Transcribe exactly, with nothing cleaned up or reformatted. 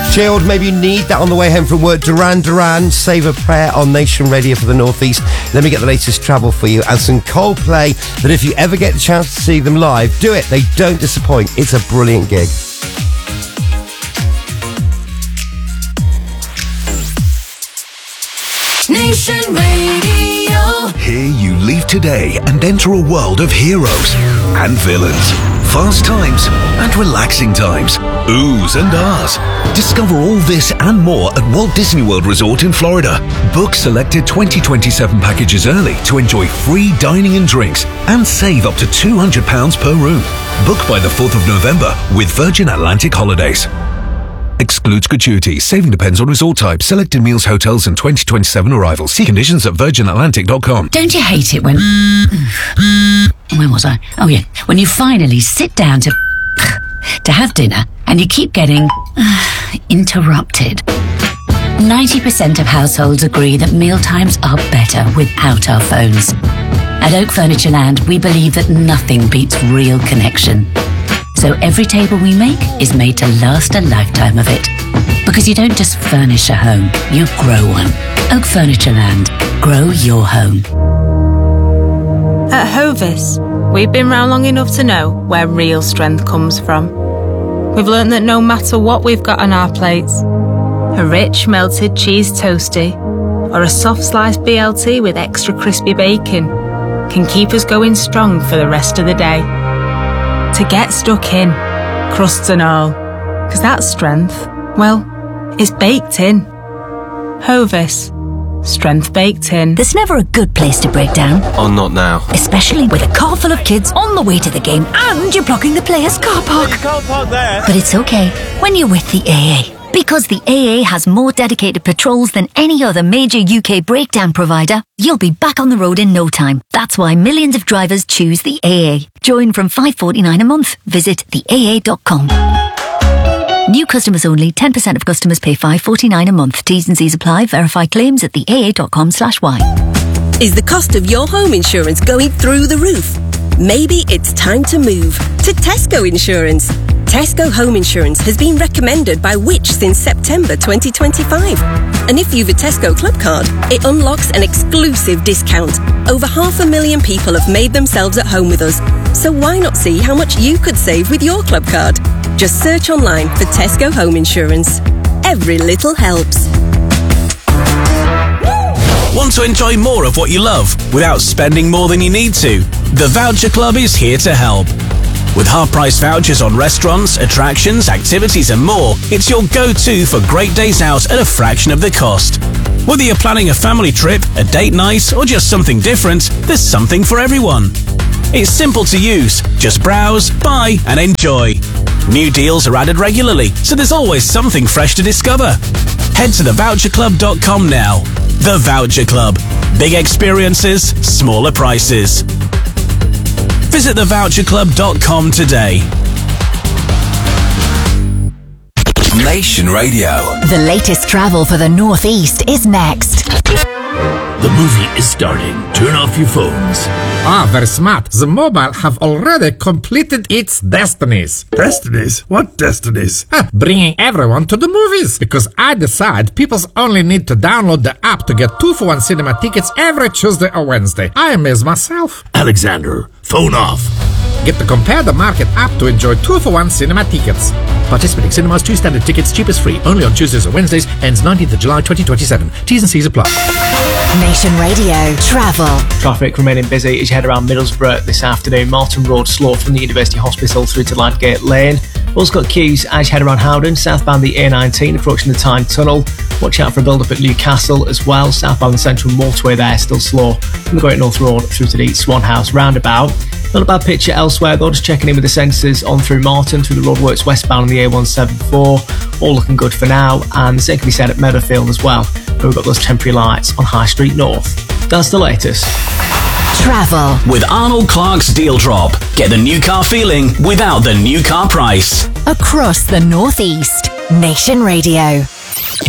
chilled. Maybe you need that on the way home from work. Duran Duran, Save a Prayer on Nation Radio for the Northeast. Let me get the latest travel for you and some Coldplay that if you ever get the chance to see them live, do it. They don't disappoint. It's a brilliant gig. Nation Radio. Here you leave today and enter a world of heroes and villains, fast times and relaxing times, oohs and ahs. Discover all this and more at Walt Disney World Resort in Florida. Book selected twenty twenty-seven packages early to enjoy free dining and drinks and save up to two hundred pounds per room. Book by the fourth of November with Virgin Atlantic Holidays. Excludes gratuities. Saving depends on resort type, selected meals, hotels and twenty twenty-seven arrivals. See conditions at virgin atlantic dot com. Don't you hate it when... Where was I? Oh yeah. When you finally sit down to... to have dinner and you keep getting... interrupted. ninety percent of households agree that mealtimes are better without our phones. At Oak Furniture Land, we believe that nothing beats real connection. So every table we make is made to last a lifetime of it. Because you don't just furnish a home, you grow one. Oak Furniture Land. Grow your home. At Hovis, we've been round long enough to know where real strength comes from. We've learned that no matter what we've got on our plates, a rich melted cheese toastie or a soft sliced B L T with extra crispy bacon can keep us going strong for the rest of the day. To get stuck in, crusts and all, because that strength, well, it's baked in. Hovis. Strength baked in. There's never a good place to break down. Oh, not now. Especially with a car full of kids on the way to the game and you're blocking the player's car park. You can't park there. But it's okay when you're with the A A. Because the A A has more dedicated patrols than any other major U K breakdown provider, you'll be back on the road in no time. That's why millions of drivers choose the A A. Join from five pounds forty-nine a month. Visit the A A dot com. New customers only. ten percent of customers pay five pounds forty-nine a month. T's and C's apply. Verify claims at the A A dot com slash Y. Is the cost of your home insurance going through the roof? Maybe it's time to move to Tesco Insurance. Tesco Home Insurance has been recommended by Which since September twenty twenty-five. And if you've a Tesco Club card, it unlocks an exclusive discount. Over half a million people have made themselves at home with us. So why not see how much you could save with your club card? Just search online for Tesco Home Insurance. Every little helps. Want to enjoy more of what you love without spending more than you need to? The Voucher Club is here to help. With half-price vouchers on restaurants, attractions, activities and more, it's your go-to for great days out at a fraction of the cost. Whether you're planning a family trip, a date night or just something different, there's something for everyone. It's simple to use. Just browse, buy and enjoy. New deals are added regularly, so there's always something fresh to discover. Head to the voucher club dot com now. The Voucher Club. Big experiences, smaller prices. Visit the voucher club dot com today. Nation Radio. The latest travel for the Northeast is next. The movie is starting. Turn off your phones. Ah, very smart. The mobile have already completed its destinies. Destinies? What destinies? Ah, bringing everyone to the movies. Because I decide people only need to download the app to get two for one cinema tickets every Tuesday or Wednesday. I amaze myself. Alexander, phone off. Get the Compare the Market app to enjoy two for one cinema tickets. Participating cinemas, two standard tickets, cheapest free. Only on Tuesdays or Wednesdays. Ends nineteenth of July twenty twenty-seven. T's and C's apply. Nation Radio Travel. Traffic remaining busy as you head around Middlesbrough this afternoon. Martin Road slow from the University Hospital through to Ladgate Lane. Also got queues as you head around Howden, southbound the A nineteen, approaching the Tyne Tunnel. Watch out for a build-up at Newcastle as well. Southbound the Central Motorway there, still slow from the Great North Road through to the Swan House roundabout. Not a bad picture elsewhere though, just checking in with the sensors on through Martin, through the roadworks westbound on the A one seventy-four. All looking good for now, and the same can be said at Meadowfield as well, where we've got those temporary lights on High Street North. That's the latest. Travel. With Arnold Clark's Deal Drop. Get the new car feeling without the new car price. Across the Northeast. Nation Radio.